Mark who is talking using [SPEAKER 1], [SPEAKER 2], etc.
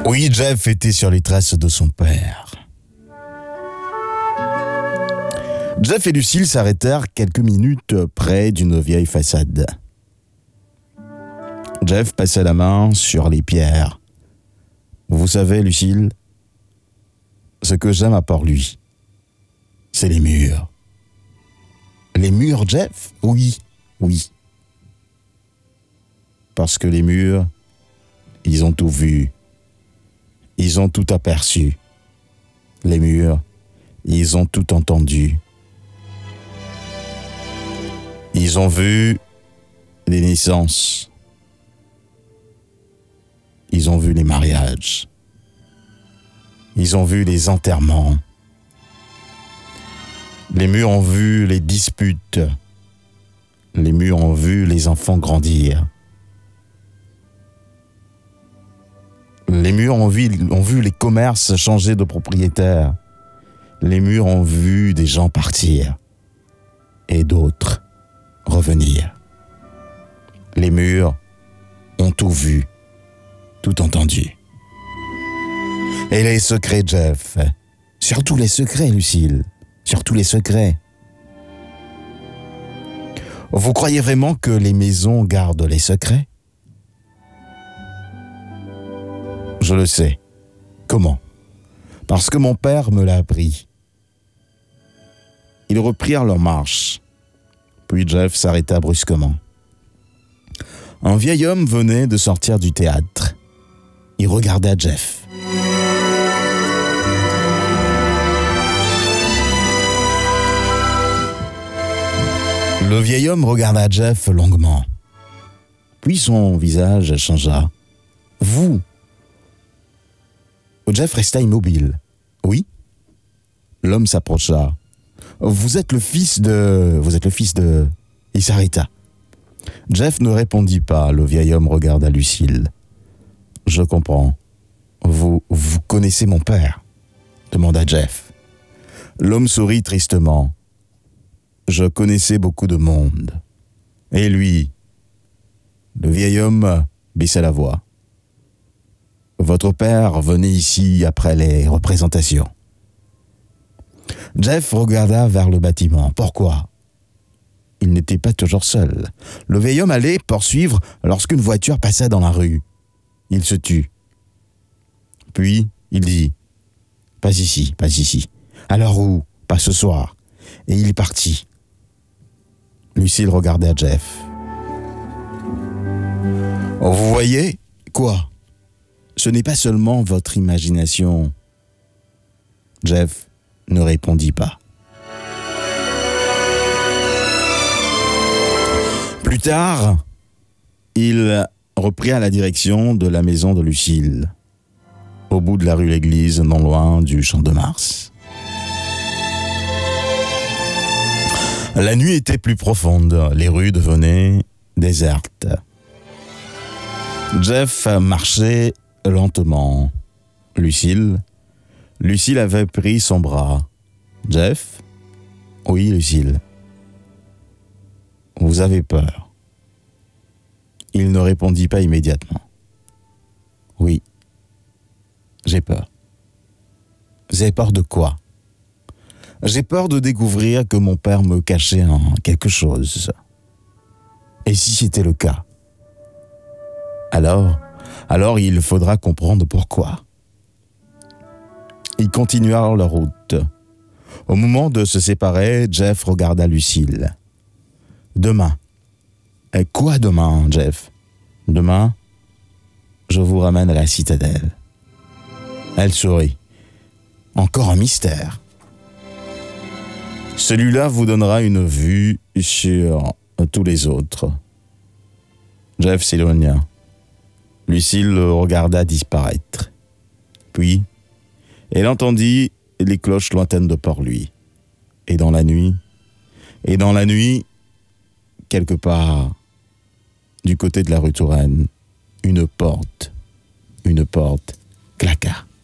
[SPEAKER 1] Oui, Jeff était sur les traces de son père. Jeff et Lucille s'arrêtèrent quelques minutes près d'une vieille façade. Jeff passa la main sur les pierres. Vous savez, Lucille, ce que j'aime à part lui, c'est les murs. Les murs, Jeff? Oui. Parce que les murs, ils ont tout vu. Ils ont tout aperçu. Les murs, ils ont tout entendu. Ils ont vu les naissances. Ils ont vu les mariages. Ils ont vu les enterrements. Les murs ont vu les disputes. Les murs ont vu les enfants grandir. Les murs ont vu les commerces changer de propriétaire. Les murs ont vu des gens partir et d'autres revenir. Les murs ont tout vu, tout entendu. Et les secrets, Jeff, surtout les secrets, Lucille, surtout les secrets. Vous croyez vraiment que les maisons gardent les secrets? Je le sais. Comment? Parce que mon père me l'a appris. Ils reprirent leur marche. Puis Jeff s'arrêta brusquement. Un vieil homme venait de sortir du théâtre. Il regarda Jeff. Le vieil homme regarda Jeff longuement. Puis son visage changea. Vous? Jeff resta immobile. Oui? L'homme s'approcha. Vous êtes le fils de... Il s'arrêta. Jeff ne répondit pas. Le vieil homme regarda Lucille. Je comprends. Vous connaissez mon père? Demanda Jeff. L'homme sourit tristement. Je connaissais beaucoup de monde. Et lui? Le vieil homme baissa la voix. Votre père venait ici après les représentations. Jeff regarda vers le bâtiment. Pourquoi? Il n'était pas toujours seul. Le vieil homme allait poursuivre lorsqu'une voiture passa dans la rue. Il se tut. Puis, il dit « Pas ici, pas ici. Alors où? Pas ce soir. » Et il partit. Lucille regardait Jeff. « Vous voyez? Quoi? Ce n'est pas seulement votre imagination. » Jeff ne répondit pas. Plus tard, il reprit à la direction de la maison de Lucille, au bout de la rue L'Église, non loin du Champ de Mars. La nuit était plus profonde, les rues devenaient désertes. Jeff marchait lentement. Lucille avait pris son bras. Jeff? Oui, Lucille. Vous avez peur? Il ne répondit pas immédiatement. Oui, j'ai peur. J'ai peur de quoi? J'ai peur de découvrir que mon père me cachait quelque chose. Et si c'était le cas? Alors il faudra comprendre pourquoi. Ils continuèrent leur route. Au moment de se séparer, Jeff regarda Lucille. Demain. Quoi demain, Jeff? Demain, je vous ramène à la citadelle. Elle sourit. Encore un mystère. Celui-là vous donnera une vue sur tous les autres. Jeff s'éloigna. Lucille le regarda disparaître. Puis, elle entendit les cloches lointaines de Port-Louis. Et dans la nuit, quelque part, du côté de la rue Touraine, une porte claqua.